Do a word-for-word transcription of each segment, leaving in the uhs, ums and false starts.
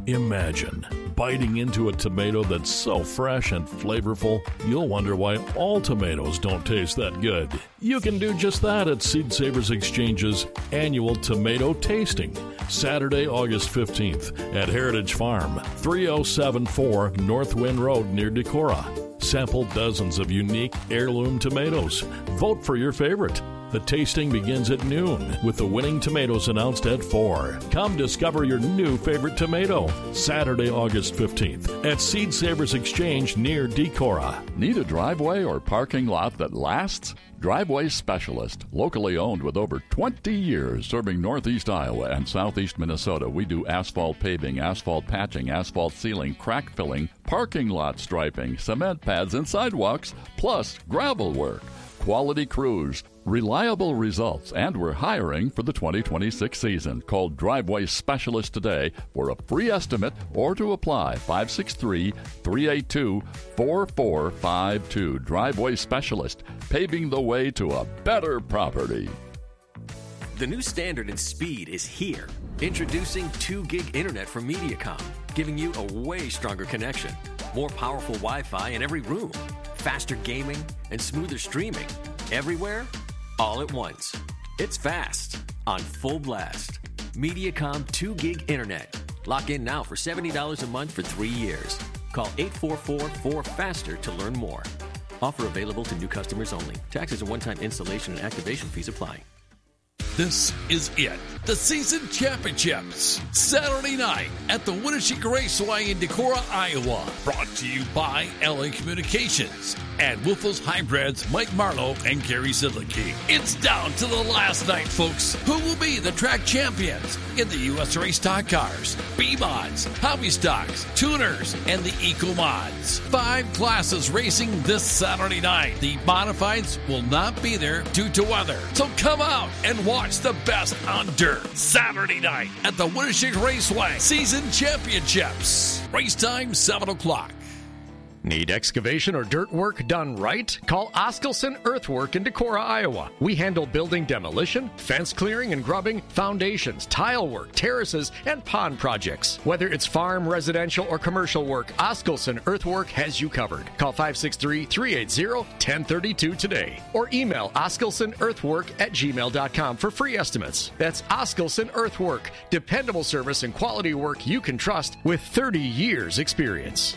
Imagine biting into a tomato that's so fresh and flavorful, you'll wonder why all tomatoes don't taste that good. You can do just that at Seed Savers Exchange's annual tomato tasting, Saturday, August fifteenth at Heritage Farm, three oh seven four North Wind Road near Decorah. Sample dozens of unique heirloom tomatoes. Vote for your favorite. The tasting begins at noon, with the winning tomatoes announced at four. Come discover your new favorite tomato, Saturday, August fifteenth, at Seed Savers Exchange near Decorah. Need a driveway or parking lot that lasts? Driveway Specialist, locally owned with over twenty years serving Northeast Iowa and Southeast Minnesota. We do asphalt paving, asphalt patching, asphalt sealing, crack filling, parking lot striping, cement pads and sidewalks, plus gravel work. Quality crews, reliable results, and we're hiring for the twenty twenty-six season. Call Driveway Specialist today for a free estimate or to apply. five six three, three eight two, four four five two. Driveway Specialist, paving the way to a better property. The new standard in speed is here. Introducing two gig internet from Mediacom, giving you a way stronger connection, more powerful Wi-Fi in every room, faster gaming, and smoother streaming. Everywhere, all at once. It's fast, on full blast. Mediacom two gig internet. Lock in now for seventy dollars a month for three years. Call eight four four, four FASTER to learn more. Offer available to new customers only. Taxes and one-time installation and activation fees apply. This is it, the season championships, Saturday night at the Winnebago Raceway in Decorah, Iowa. Brought to you by L A Communications and Wolfos Hybrids, Mike Marlowe and Gary Sidlicki. It's down to the last night, folks. Who will be the track champions in the U S Race Stock Cars, B-Mods, Hobby Stocks, Tuners, and the Eco Mods? Five classes racing this Saturday night. The modifieds will not be there due to weather, so come out and watch the best on dirt Saturday night at the Winnebago Raceway Season Championships. Race time seven o'clock. Need excavation or dirt work done right? Call Oskelson Earthwork in Decorah, Iowa. We handle building demolition, fence clearing and grubbing, foundations, tile work, terraces, and pond projects. Whether it's farm, residential, or commercial work, Oskelson Earthwork has you covered. Call five six three, three eight zero, one zero three two today or email oskelsonearthwork at gmail dot com for free estimates. That's Oskelson Earthwork, dependable service and quality work you can trust with thirty years experience.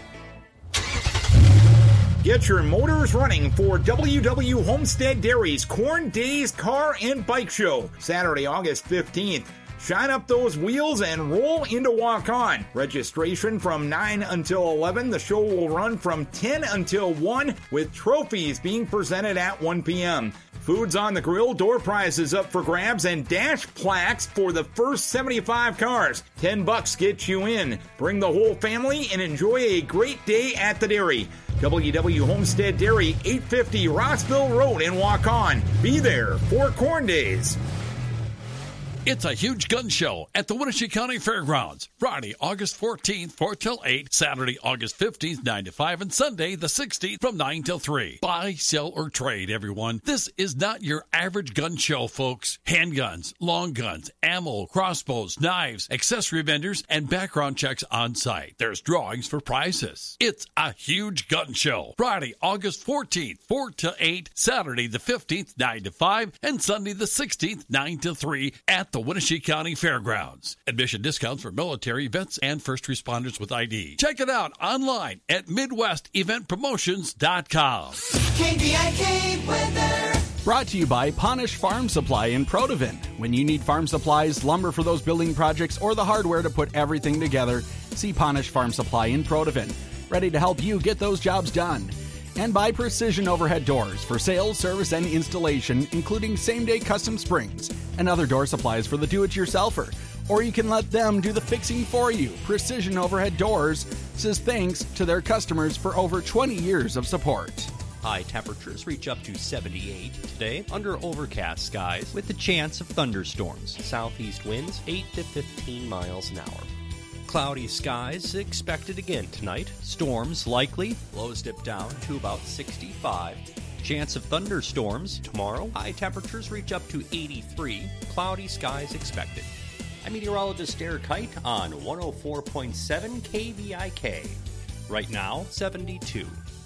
Get your motors running for W W Homestead Dairy's Corn Days Car and Bike Show, Saturday, August fifteenth. Shine up those wheels and roll into Walk-On. Registration from nine until eleven. The show will run from ten until one, with trophies being presented at one p.m. Food's on the grill, door prizes up for grabs, and dash plaques for the first seventy-five cars. Ten bucks gets you in. Bring the whole family and enjoy a great day at the dairy. W W Homestead Dairy, eight fifty Rossville Road in Walk-On. Be there for Corn Days. It's a huge gun show at the Winnebago County Fairgrounds. Friday, August fourteenth, four till eight. Saturday, August fifteenth, nine to five. And Sunday, the sixteenth, from nine till three. Buy, sell, or trade, everyone. This is not your average gun show, folks. Handguns, long guns, ammo, crossbows, knives, accessory vendors, and background checks on site. There's drawings for prizes. It's a huge gun show. Friday, August fourteenth, four to eight. Saturday, the fifteenth, nine to five. And Sunday, the sixteenth, nine to three at the the Winnebago County Fairgrounds. Admission discounts for military, vets, and first responders with I D. Check it out online at midwest event promotions dot com. K B I K weather. Brought to you by Ponish Farm Supply in Protivin. When you need farm supplies, lumber for those building projects, or the hardware to put everything together, see Ponish Farm Supply in Protivin. Ready to help you get those jobs done. And by Precision Overhead Doors for sales, service, and installation, including same-day custom springs and other door supplies for the do-it-yourselfer. Or you can let them do the fixing for you. Precision Overhead Doors says thanks to their customers for over twenty years of support. High temperatures reach up to seventy-eight today under overcast skies with the chance of thunderstorms. Southeast winds eight to fifteen miles an hour. Cloudy skies expected again tonight. Storms likely. Lows dip down to about sixty-five. Chance of thunderstorms tomorrow. High temperatures reach up to eighty-three. Cloudy skies expected. I'm meteorologist Derek Kite on one oh four point seven K V I K. Right now, seventy-two.